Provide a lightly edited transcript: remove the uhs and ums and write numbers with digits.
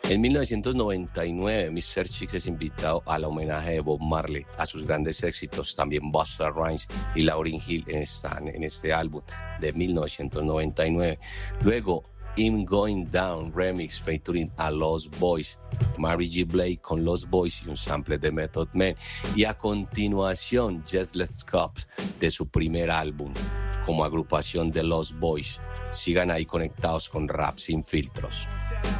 En 1999, Mr. Chicks es invitado al homenaje de Bob Marley a sus grandes éxitos. También Busta Rhymes y Lauryn Hill están en este álbum de 1999. Luego, I'm Going Down remix featuring a Lost Boys, Mary J. Blige con Lost Boys y un sample de Method Man. Y a continuación, Just Let's Cops de su primer álbum como agrupación de Lost Boys. Sigan ahí conectados con Rap Sin Filtros.